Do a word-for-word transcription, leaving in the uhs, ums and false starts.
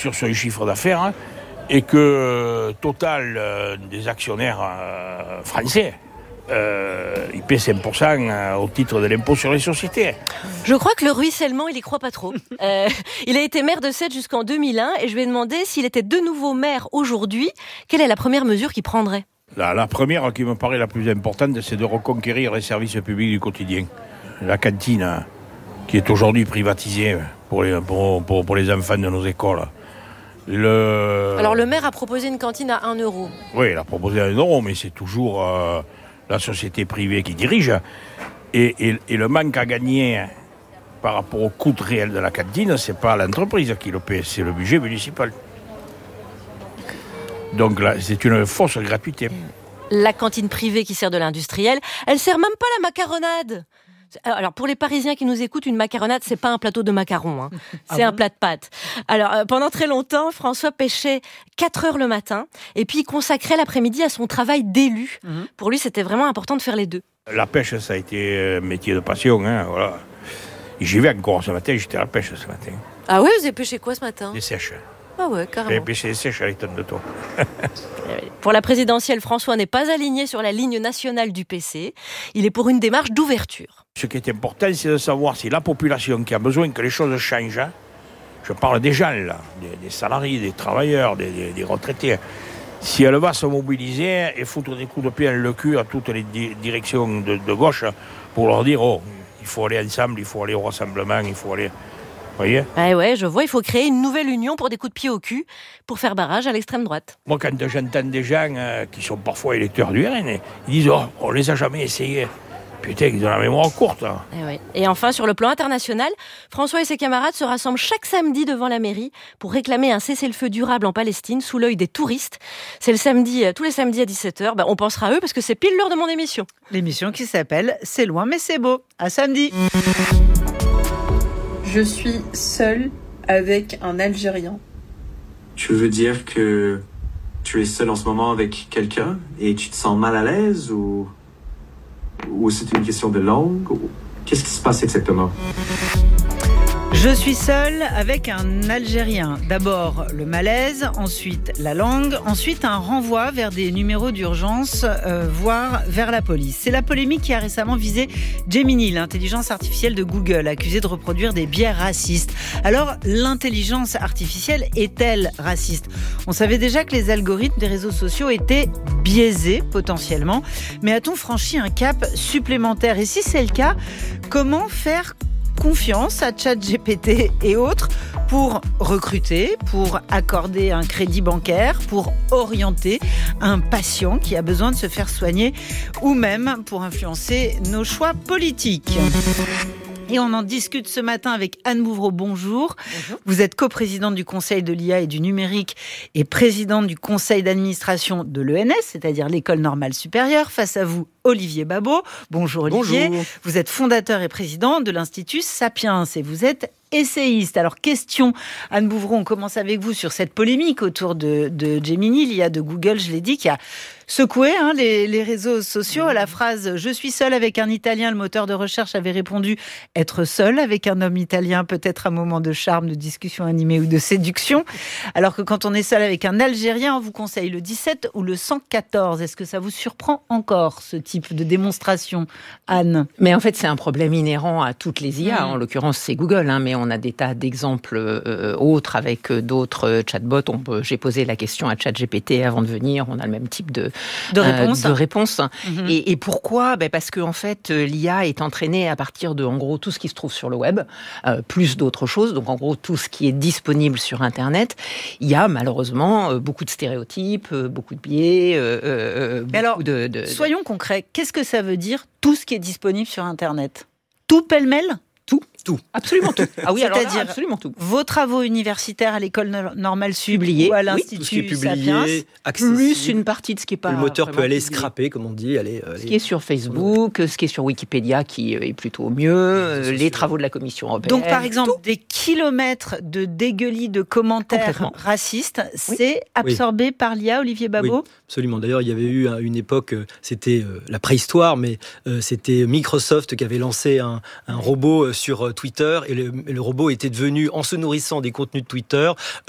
sur son chiffre d'affaires, hein, et que Total, euh, des actionnaires euh, français, euh, il paie cinq pour cent au titre de l'impôt sur les sociétés. Je crois que le ruissellement, il y croit pas trop. euh, il a été maire de Sète jusqu'en deux mille un et je lui ai demandé s'il était de nouveau maire aujourd'hui, quelle est la première mesure qu'il prendrait ? La, la première qui me paraît la plus importante, c'est de reconquérir les services publics du quotidien. La cantine, hein, qui est aujourd'hui privatisée pour les, pour, pour, pour les enfants de nos écoles. Le... Alors le maire a proposé une cantine à un euro. Oui, il a proposé un euro, mais c'est toujours euh, la société privée qui dirige. Et, et, et le manque à gagner par rapport au coût réel de la cantine, c'est pas l'entreprise qui le paie, c'est le budget municipal. Donc là, c'est une fausse gratuité. La cantine privée qui sert de l'industriel, elle sert même pas la macaronade. Alors pour les Parisiens qui nous écoutent, une macaronade, c'est pas un plateau de macarons, hein. C'est ah un bon plat de pâtes. Alors euh, pendant très longtemps, François pêchait quatre heures le matin et puis il consacrait l'après-midi à son travail d'élu. Mmh. Pour lui, c'était vraiment important de faire les deux. La pêche, ça a été un métier de passion, hein, voilà. J'y vais encore ce matin, j'étais à la pêche ce matin. Ah oui, vous avez pêché quoi ce matin ? Des sèches. Ah ouais, carrément. J'ai pêché des sèches à l'étonne de toi. Pour la présidentielle, François n'est pas aligné sur la ligne nationale du P C. Il est pour une démarche d'ouverture. Ce qui est important, c'est de savoir si la population qui a besoin que les choses changent, hein, je parle des gens, là, des, des salariés, des travailleurs, des, des, des retraités, si elle va se mobiliser et foutre des coups de pied dans le cul à toutes les di- directions de, de gauche pour leur dire, oh, il faut aller ensemble, il faut aller au rassemblement, il faut aller... Vous voyez ? Ah ouais, je vois, il faut créer une nouvelle union pour des coups de pied au cul, pour faire barrage à l'extrême droite. Moi, quand j'entends des gens euh, qui sont parfois électeurs du R N, ils disent, oh, on les a jamais essayés. Putain, ils ont la mémoire courte. Hein. Et, ouais. Et enfin, sur le plan international, François et ses camarades se rassemblent chaque samedi devant la mairie pour réclamer un cessez-le-feu durable en Palestine sous l'œil des touristes. C'est le samedi, tous les samedis à dix-sept heures. Ben, on pensera à eux parce que c'est pile l'heure de mon émission. L'émission qui s'appelle « C'est loin mais c'est beau ». À samedi. Je suis seule avec un Algérien. Tu veux dire que tu es seule en ce moment avec quelqu'un et tu te sens mal à l'aise ou, ou c'est une question de langue ou... Qu'est-ce qui se passe exactement ? Je suis seule avec un Algérien. D'abord le malaise, ensuite la langue, ensuite un renvoi vers des numéros d'urgence, euh, voire vers la police. C'est la polémique qui a récemment visé Gemini, l'intelligence artificielle de Google, accusée de reproduire des biais racistes. Alors, l'intelligence artificielle est-elle raciste ? On savait déjà que les algorithmes des réseaux sociaux étaient biaisés potentiellement, mais a-t-on franchi un cap supplémentaire ? Et si c'est le cas, comment faire confiance à ChatGPT et autres pour recruter, pour accorder un crédit bancaire, pour orienter un patient qui a besoin de se faire soigner ou même pour influencer nos choix politiques. Et on en discute ce matin avec Anne Bouvreau. Bonjour. Bonjour. Vous êtes coprésidente du Conseil de l'I A et du numérique et présidente du conseil d'administration de l'E N S, c'est-à-dire l'École normale supérieure. Face à vous, Olivier Babot. Bonjour Olivier. Bonjour. Vous êtes fondateur et président de l'Institut Sapiens et vous êtes essayiste. Alors, question, Anne Bouvreau, on commence avec vous sur cette polémique autour de, de Gemini, l'I A de Google, je l'ai dit, qui a secoué hein, les, les réseaux sociaux. À la phrase « Je suis seule avec un Italien », le moteur de recherche avait répondu « Être seule avec un homme italien, peut-être un moment de charme, de discussion animée ou de séduction ». Alors que quand on est seul avec un Algérien, on vous conseille le dix-sept ou le cent quatorze. Est-ce que ça vous surprend encore, ce type de démonstration, Anne ? Mais en fait, c'est un problème inhérent à toutes les I A. Mmh. En l'occurrence, c'est Google, hein, mais on a des tas d'exemples euh, autres avec d'autres euh, chatbots. On peut, j'ai posé la question à ChatGPT avant de venir. On a le même type de, de réponse. Euh, de réponse. Mm-hmm. Et, et pourquoi ? Ben parce qu'en fait, l'I A est entraînée à partir de, en gros, tout ce qui se trouve sur le web, euh, plus d'autres choses. Donc, en gros, tout ce qui est disponible sur Internet. Il y a malheureusement euh, beaucoup de stéréotypes, euh, beaucoup de biais. Euh, euh, Mais alors, de, de, soyons de... concrets. Qu'est-ce que ça veut dire, tout ce qui est disponible sur Internet ? Tout pêle-mêle ? Tout, tout, absolument tout. Ah oui, alors c'est-à-dire là, absolument tout. Vos travaux universitaires à l'école normale sup publiés ou à oui, l'Institut tout ce qui est publié, Sapiens, plus une partie de ce qui est pas. Le moteur peut aller publié. scraper, comme on dit, aller. Ce qui est sur Facebook, ce qui est sur Wikipédia, qui est plutôt mieux, les, les travaux de la Commission européenne. Donc, par exemple, tout. Des kilomètres de dégueulis de commentaires racistes, oui. C'est absorbé oui. par l'I A, Olivier Babot ? Oui, absolument. D'ailleurs, il y avait eu une époque, c'était la préhistoire, mais c'était Microsoft qui avait lancé un, un robot sur Twitter et le, le robot était devenu, en se nourrissant des contenus de Twitter,